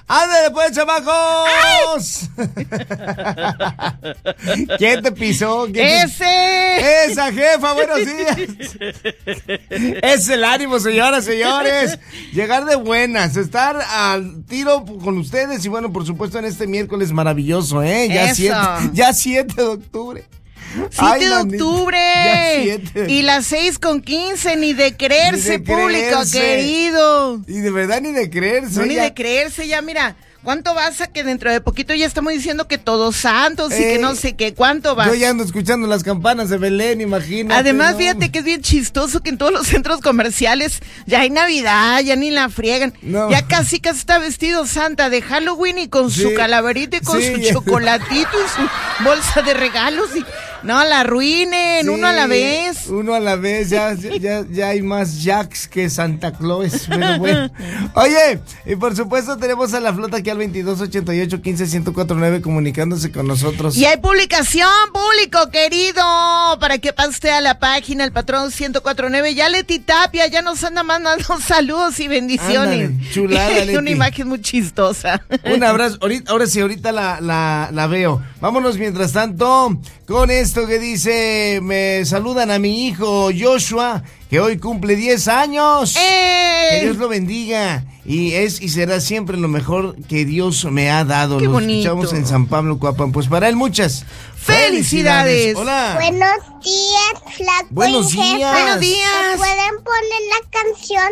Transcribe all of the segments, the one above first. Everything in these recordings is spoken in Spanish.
¡Ándale pues, chamacos! ¿Quién te pisó? ¡Esa jefa! ¡Buenos días! Es el ánimo, señoras, señores. Llegar de buenas, estar al tiro con ustedes y bueno, por supuesto en este miércoles maravilloso, ¿eh? Ya 7 de octubre. 7 de octubre. Y las 6:15, ni de creerse, público querido. Y de verdad ni de creerse. No, ni de creerse, ya mira. ¿Cuánto vas a que dentro de poquito ya estamos diciendo que Todos Santos y que no sé qué? ¿Cuánto vas? Yo ya ando escuchando las campanas de Belén, imagínate. Además, fíjate que es bien chistoso que en todos los centros comerciales ya hay Navidad, ya ni la friegan. No. Ya casi está vestido Santa de Halloween y con su calaverita y con su chocolatito y su bolsa de regalos y... No, la arruinen, uno a la vez. Uno a la vez, ya hay más Jacks que Santa Claus, pero bueno. Oye, y por supuesto tenemos a la flota aquí al 2288-15-1049 comunicándose con nosotros. Y hay publicación, público querido, para que pase a la página El Patrón 1049. Ya Leti Tapia ya nos anda mandando saludos y bendiciones. Ándale, chulada, Leti. Una imagen muy chistosa. Un abrazo, ahorita la veo. Vámonos mientras tanto con esto que dice, me saludan a mi hijo Joshua, que hoy cumple 10 años. Que Dios lo bendiga. Y es y será siempre lo mejor que Dios me ha dado. Qué bonito. Escuchamos en San Pablo, Coapan. Pues para él muchas felicidades. Hola. Buenos días, Flaco. Buenos días. Jefa. Buenos días. ¿Me pueden poner la canción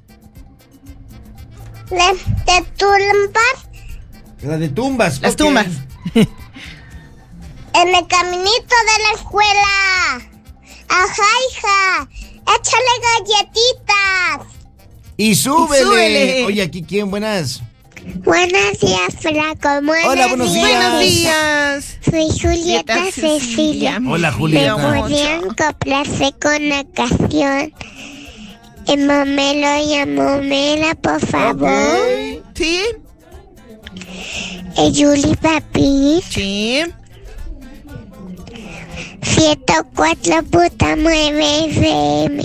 de Tumbas? La de tumbas. Las okay. tumbas. En el caminito de la escuela. Ajá, hija. Échale galletitas. Y súbele. Oye, aquí quién, buenas. Buenos días, Flaco. Hola, buenos días. Buenos días. Soy Julieta Cecilia. Hola, Julieta. ¿Me podrían complacer con la canción Mamelo y a Momela, por favor? Okay. ¿Sí? Yuli Papi. Sí. 104.9 FM.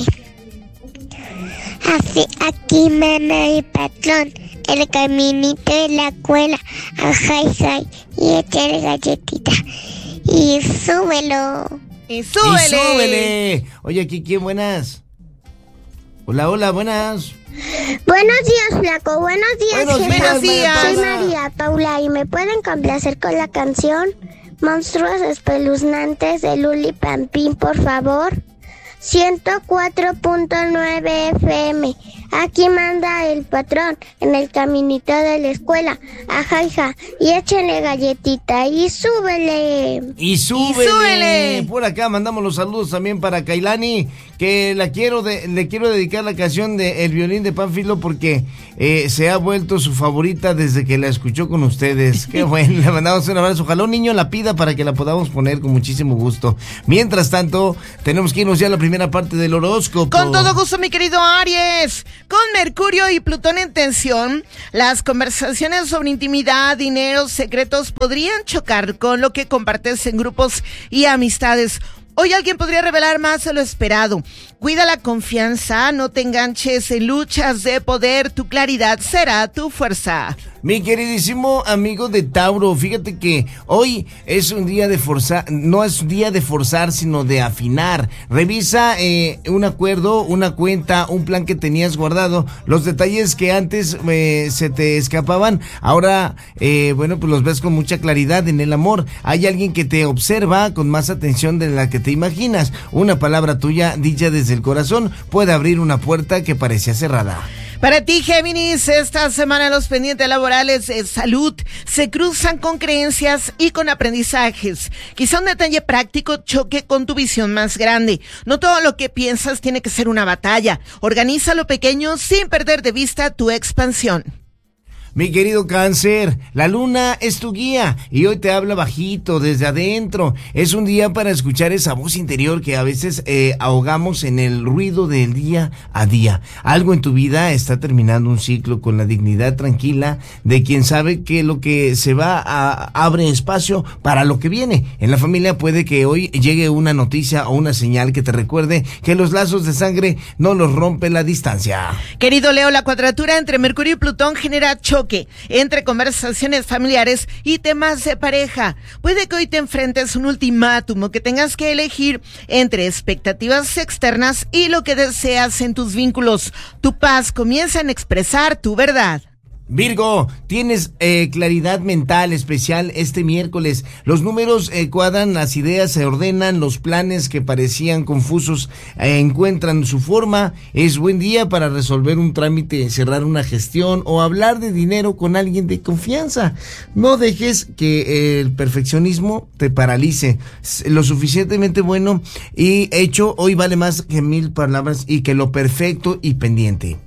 Así aquí mana el patrón, el caminito de la escuela, ajá, y échale galletita. Y súbelo. Y súbele. Oye, aquí quién, buenas. Hola, buenas. Buenos días, Flaco. Buenos días, Buenos días. Soy María Paula y me pueden complacer con la canción Monstruos Espeluznantes de Luli Pampín, por favor. 104.9 FM. Aquí manda el patrón en el caminito de la escuela. Ajá, hija. Y échenle galletita y súbele. Y súbele. Por acá mandamos los saludos también para Kailani, que le quiero dedicar la canción de El Violín de Pánfilo porque se ha vuelto su favorita desde que la escuchó con ustedes. Qué bueno, le mandamos un abrazo. Ojalá un niño la pida para que la podamos poner con muchísimo gusto. Mientras tanto, tenemos que irnos ya a la primera parte del horóscopo. Con todo gusto, mi querido Aries. Con Mercurio y Plutón en tensión, las conversaciones sobre intimidad, dinero, secretos podrían chocar con lo que compartes en grupos y amistades. Hoy alguien podría revelar más de lo esperado. Cuida la confianza, no te enganches en luchas de poder, tu claridad será tu fuerza. Mi queridísimo amigo de Tauro, fíjate que hoy es un día de forzar, no es un día de forzar, sino de afinar. Revisa un acuerdo, una cuenta, un plan que tenías guardado. Los detalles que antes se te escapaban, ahora, pues los ves con mucha claridad en el amor. Hay alguien que te observa con más atención de la que te imaginas. Una palabra tuya, dicha desde el corazón, puede abrir una puerta que parecía cerrada. Para ti, Géminis, esta semana los pendientes laborales de salud se cruzan con creencias y con aprendizajes. Quizá un detalle práctico choque con tu visión más grande. No todo lo que piensas tiene que ser una batalla. Organiza lo pequeño sin perder de vista tu expansión. Mi querido Cáncer, la luna es tu guía y hoy te habla bajito, desde adentro. Es un día para escuchar esa voz interior que a veces ahogamos en el ruido del día a día. Algo en tu vida está terminando un ciclo con la dignidad tranquila de quien sabe que lo que se va abre espacio para lo que viene. En la familia puede que hoy llegue una noticia o una señal que te recuerde que los lazos de sangre no los rompe la distancia. Querido Leo, la cuadratura entre Mercurio y Plutón genera choque choque entre conversaciones familiares y temas de pareja. Puede que hoy te enfrentes un ultimátum o que tengas que elegir entre expectativas externas y lo que deseas en tus vínculos. Tu paz comienza en expresar tu verdad. Virgo, tienes claridad mental especial este miércoles. Los números cuadran, las ideas se ordenan, los planes que parecían confusos encuentran su forma. Es buen día para resolver un trámite, cerrar una gestión o hablar de dinero con alguien de confianza. No dejes que el perfeccionismo te paralice. Lo suficientemente bueno y hecho hoy vale más que 1000 palabras y que lo perfecto y pendiente.